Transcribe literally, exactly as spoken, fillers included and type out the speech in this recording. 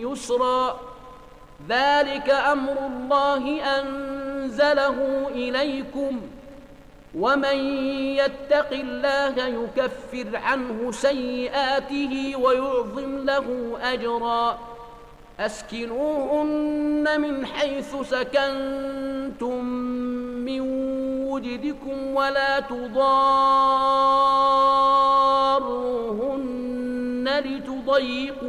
يسرا ذلك أمر الله أنزله إليكم ومن يتق الله يكفر عنه سيئاته ويعظم له أجرا أسكنوهن من حيث سكنتم من وجدكم ولا تضاروهن لتضيقوا